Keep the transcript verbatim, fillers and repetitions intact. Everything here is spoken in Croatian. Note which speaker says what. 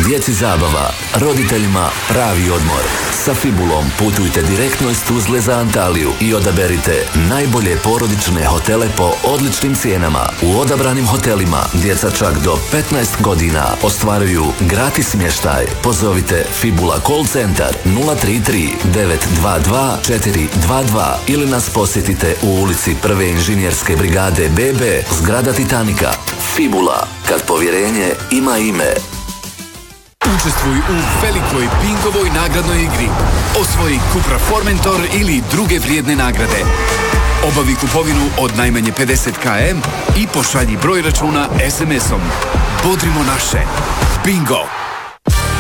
Speaker 1: Djeci zabava, roditeljima pravi odmor. Sa Fibulom putujte direktno iz Tuzle za Antaliju i odaberite najbolje porodične hotele po odličnim cijenama. U odabranim hotelima djeca čak do petnaest godina ostvaruju gratis smještaj. Pozovite Fibula call centar nula tri tri devet dva dva četiri dva dva ili nas posjetite u ulici Prve inženjerske brigade B B, zgrada Titanika. Fibula, kad povjerenje ima ime.
Speaker 2: Učestvuj u velikoj Bingovoj nagradnoj igri. Osvoji Cupra Formentor ili druge vrijedne nagrade. Obavi kupovinu od najmanje pedeset kilometara i pošalji broj računa es em esom. Bodrimo naše. Bingo!